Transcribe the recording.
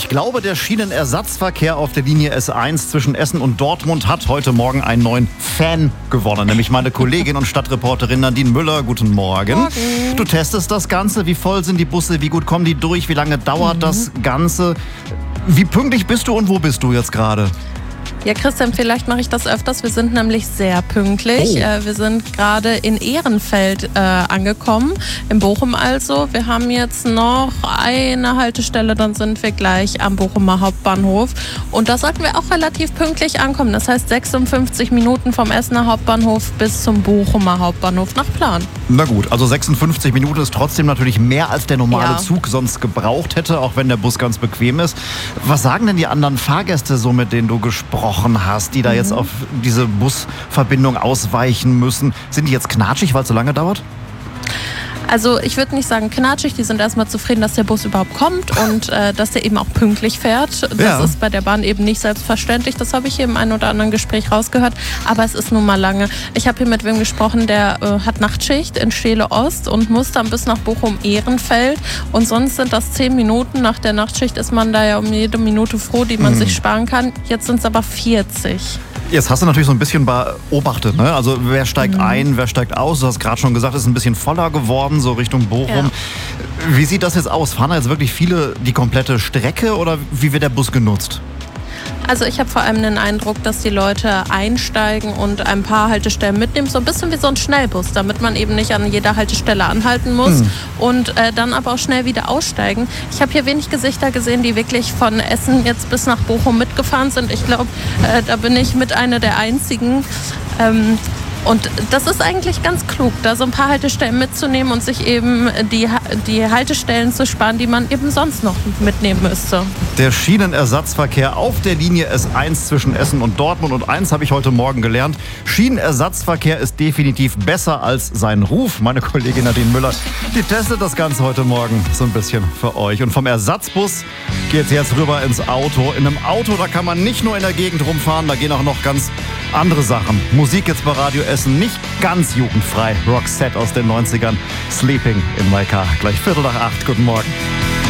Ich glaube, der Schienenersatzverkehr auf der Linie S1 zwischen Essen und Dortmund hat heute Morgen einen neuen Fan gewonnen, nämlich meine Kollegin und Stadtreporterin Nadine Müller. Guten Morgen. Morgen. Du testest das Ganze. Wie voll sind die Busse? Wie gut kommen die durch? Wie lange dauert das Ganze? Wie pünktlich bist du und wo bist du jetzt gerade? Ja, Christian, vielleicht mache ich das öfters. Wir sind nämlich sehr pünktlich. Wir sind gerade in Ehrenfeld angekommen, in Bochum also. Wir haben jetzt noch eine Haltestelle, dann sind wir gleich am Bochumer Hauptbahnhof. Und da sollten wir auch relativ pünktlich ankommen. Das heißt 56 Minuten vom Essener Hauptbahnhof bis zum Bochumer Hauptbahnhof nach Plan. Na gut, also 56 Minuten ist trotzdem natürlich mehr, als der normale Zug sonst gebraucht hätte, auch wenn der Bus ganz bequem ist. Was sagen denn die anderen Fahrgäste so, mit denen du gesprochen hast, die da jetzt auf diese Busverbindung ausweichen müssen? Sind die jetzt knatschig, weil es so lange dauert? Also ich würde nicht sagen knatschig, die sind erstmal zufrieden, dass der Bus überhaupt kommt und dass der eben auch pünktlich fährt. Das ist bei der Bahn eben nicht selbstverständlich, das habe ich hier im einen oder anderen Gespräch rausgehört, aber es ist nun mal lange. Ich habe hier mit wem gesprochen, der hat Nachtschicht in Scheele Ost und muss dann bis nach Bochum-Ehrenfeld und sonst sind das 10 Minuten. Nach der Nachtschicht ist man da ja um jede Minute froh, die man sich sparen kann. Jetzt sind es aber 40. Jetzt hast du natürlich so ein bisschen beobachtet, ne? Also wer steigt ein, wer steigt aus? Du hast gerade schon gesagt, es ist ein bisschen voller geworden, so Richtung Bochum. Ja. Wie sieht das jetzt aus? Fahren da jetzt wirklich viele die komplette Strecke oder wie wird der Bus genutzt? Also ich habe vor allem den Eindruck, dass die Leute einsteigen und ein paar Haltestellen mitnehmen, so ein bisschen wie so ein Schnellbus, damit man eben nicht an jeder Haltestelle anhalten muss und dann aber auch schnell wieder aussteigen. Ich habe hier wenig Gesichter gesehen, die wirklich von Essen jetzt bis nach Bochum mitgefahren sind. Ich glaube, da bin ich mit einer der einzigen. Und das ist eigentlich ganz klug, da so ein paar Haltestellen mitzunehmen und sich eben die Haltestellen zu sparen, die man eben sonst noch mitnehmen müsste. Der Schienenersatzverkehr auf der Linie S1 zwischen Essen und Dortmund. Und eins habe ich heute Morgen gelernt: Schienenersatzverkehr ist definitiv besser als sein Ruf. Meine Kollegin Nadine Müller, die testet das Ganze heute Morgen so ein bisschen für euch. Und vom Ersatzbus geht es jetzt rüber ins Auto. In einem Auto, da kann man nicht nur in der Gegend rumfahren, da gehen auch noch ganz andere Sachen. Musik jetzt bei Radio Essen, nicht ganz jugendfrei. Roxette aus den 90ern. Sleeping in my car. Gleich 7:45. Guten Morgen.